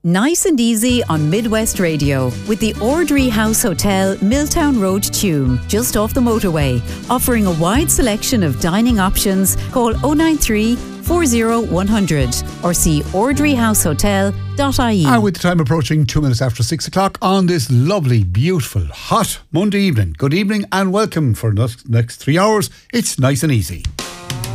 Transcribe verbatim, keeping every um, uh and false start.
Nice and easy on Midwest Radio with the Ordry House Hotel, Milltown Road, Tuam, just off the motorway. Offering a wide selection of dining options. Call oh nine three, four oh one hundred or see ordry house hotel dot I E. And with the time approaching two minutes after six o'clock on this lovely, beautiful, hot Monday evening. Good evening and welcome for the next three hours. It's Nice and Easy.